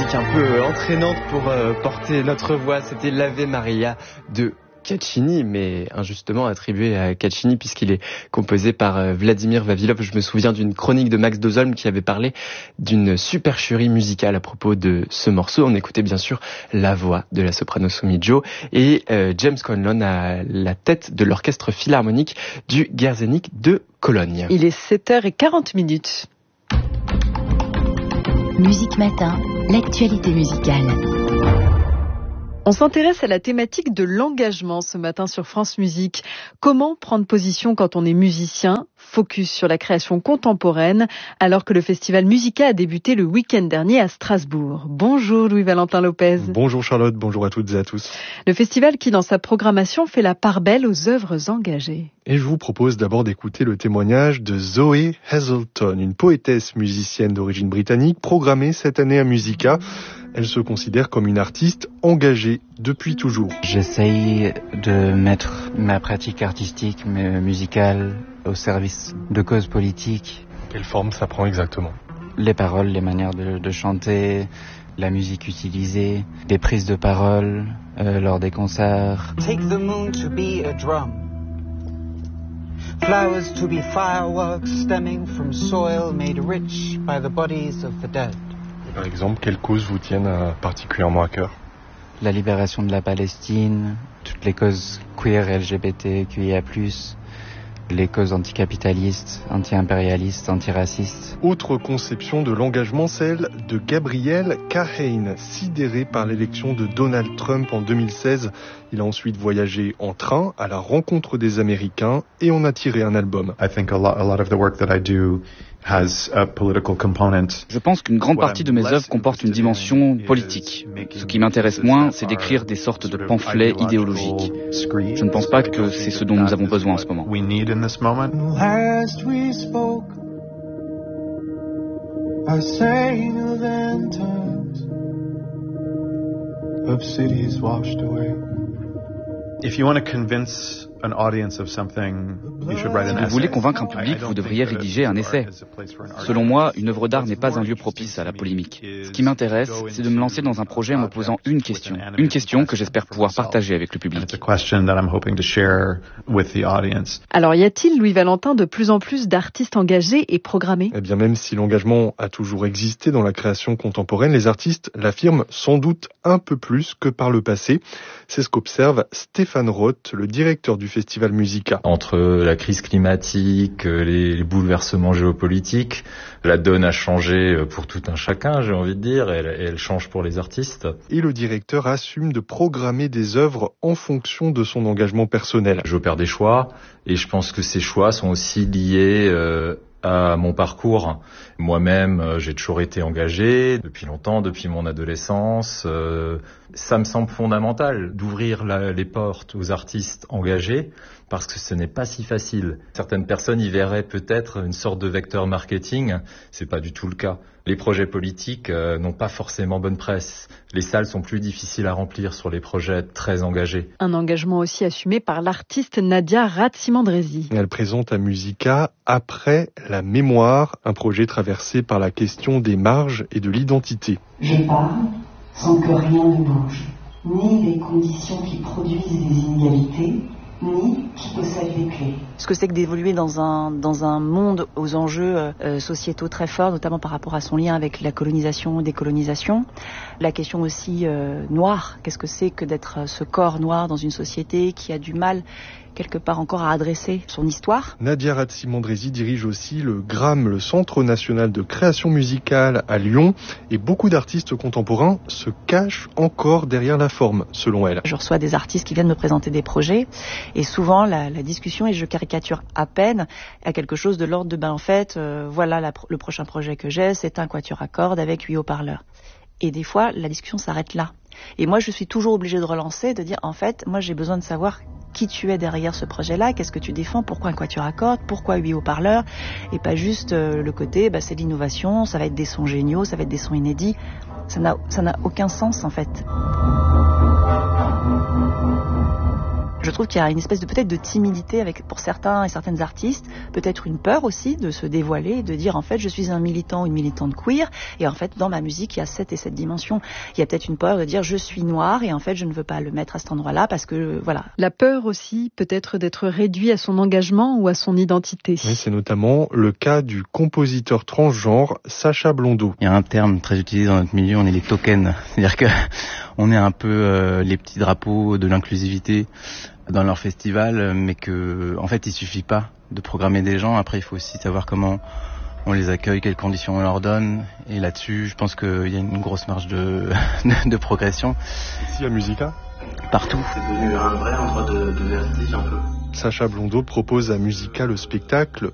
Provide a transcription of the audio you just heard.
musique un peu entraînante pour porter notre voix. C'était l'Ave Maria de Caccini, mais injustement attribué à Caccini puisqu'il est composé par Vladimir Vavilov. Je me souviens d'une chronique de Max Dozolm qui avait parlé d'une supercherie musicale à propos de ce morceau. On écoutait bien sûr la voix de la soprano Sumi Jo et James Conlon à la tête de l'orchestre philharmonique du Gherzénik de Cologne. Il est 7h40. Musique Matin, l'actualité musicale. On s'intéresse à la thématique de l'engagement ce matin sur France Musique. Comment prendre position quand on est musicien ? Focus sur la création contemporaine, alors que le festival Musica a débuté le week-end dernier à Strasbourg. Bonjour Louis-Valentin Lopez. Bonjour Charlotte, bonjour à toutes et à tous. Le festival qui, dans sa programmation, fait la part belle aux œuvres engagées. Et je vous propose d'abord d'écouter le témoignage de Zoé Hazelton, une poétesse musicienne d'origine britannique, programmée cette année à Musica. Elle se considère comme une artiste engagée depuis toujours. J'essaye de mettre ma pratique artistique, musicale, au service de causes politiques. Quelle forme ça prend exactement ? Les paroles, les manières de chanter, la musique utilisée, des prises de parole lors des concerts. Take the moon to be a drum. Flowers to be fireworks stemming from soil made rich by the bodies of the dead. Par exemple, quelles causes vous tiennent particulièrement à cœur ? La libération de la Palestine, toutes les causes queer et LGBTQIA+, les causes anticapitalistes, anti-impérialistes, antiracistes. Autre conception de l'engagement, celle de Gabriel Kahane, sidéré par l'élection de Donald Trump en 2016. Il a ensuite voyagé en train à la rencontre des Américains et en a tiré un album. I think a lot of the work that I do has a political component. Je pense qu'une grande partie de mes œuvres comporte une dimension politique. Ce qui m'intéresse moins, c'est d'écrire des sortes de pamphlets idéologiques. Je ne pense pas que c'est ce dont nous avons besoin en ce moment. Last we spoke, I sang of anthems of cities washed away. If you want to convince an audience of something, you should write an essay. Si vous voulez convaincre un public, vous devriez rédiger un essai. Selon moi, une œuvre d'art n'est pas un lieu propice à la polémique. Ce qui m'intéresse, c'est de me lancer dans un projet en me posant une question que j'espère pouvoir partager avec le public. Alors y a-t-il, Louis-Valentin, de plus en plus d'artistes engagés et programmés ? Eh bien, même si l'engagement a toujours existé dans la création contemporaine, les artistes l'affirment sans doute un peu plus que par le passé. C'est ce qu'observe Stéphane Roth, le directeur du festival Musica. Entre la crise climatique, les bouleversements géopolitiques, la donne a changé pour tout un chacun, j'ai envie de dire, et elle change pour les artistes. Et le directeur assume de programmer des œuvres en fonction de son engagement personnel. J'opère des choix, et je pense que ces choix sont aussi liés à mon parcours. Moi-même, j'ai toujours été engagé depuis longtemps, depuis mon adolescence. Ça me semble fondamental d'ouvrir les portes aux artistes engagés parce que ce n'est pas si facile. Certaines personnes y verraient peut-être une sorte de vecteur marketing. C'est pas du tout le cas. Les projets politiques n'ont pas forcément bonne presse. Les salles sont plus difficiles à remplir sur les projets très engagés. Un engagement aussi assumé par l'artiste Nadia Ratsimandresi. Elle présente à Musica Après la mémoire, un projet traversé par la question des marges et de l'identité. Je parle sans que rien ne bouge, ni les conditions qui produisent des inégalités, ni qui possède des clés. Ce que c'est que d'évoluer dans un monde aux enjeux sociétaux très forts, notamment par rapport à son lien avec la colonisation, décolonisation. La question aussi noire, qu'est-ce que c'est que d'être ce corps noir dans une société qui a du mal quelque part encore à adresser son histoire. Nadia Ratsimandresi dirige aussi le GRAM, le Centre National de Création Musicale à Lyon, et beaucoup d'artistes contemporains se cachent encore derrière la forme, selon elle. Je reçois des artistes qui viennent me présenter des projets, et souvent la discussion, et je caricature à peine, à quelque chose de l'ordre de, voilà le prochain projet que j'ai, c'est un quatuor à cordes avec 8 haut-parleurs. Et des fois, la discussion s'arrête là. Et moi, je suis toujours obligée de relancer, de dire, en fait, moi j'ai besoin de savoir qui tu es derrière ce projet-là, qu'est-ce que tu défends, pourquoi un quatuor à cordes, pourquoi 8 haut-parleurs, et pas juste le côté, c'est l'innovation, ça va être des sons géniaux, ça va être des sons inédits. Ça n'a aucun sens, en fait. Je trouve qu'il y a une espèce de peut-être de timidité pour certains et certaines artistes, peut-être une peur aussi de se dévoiler et de dire en fait je suis un militant ou une militante queer et en fait dans ma musique il y a cette dimension. Il y a peut-être une peur de dire je suis noir et en fait je ne veux pas le mettre à cet endroit-là parce que voilà. La peur aussi peut-être d'être réduit à son engagement ou à son identité. Oui, c'est notamment le cas du compositeur transgenre Sacha Blondeau. Il y a un terme très utilisé dans notre milieu, on est les tokens. C'est-à-dire que on est un peu les petits drapeaux de l'inclusivité dans leur festival, mais que en fait il suffit pas de programmer des gens. Après il faut aussi savoir comment on les accueille, quelles conditions on leur donne. Et là-dessus, je pense qu'il y a une grosse marge de progression. Ici à Musica ? Partout. C'est devenu un vrai endroit de vertige un peu. Sacha Blondeau propose à Musica le spectacle